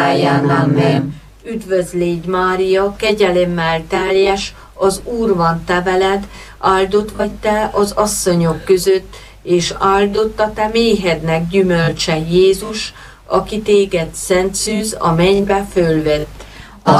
Amen. Üdvözl légy Mária, kegyelemmel teljes, az Úr van te veled, áldott vagy te az asszonyok között, és áldott a te méhednek gyümölcse Jézus, aki téged szent szűz a mennybe fölvett.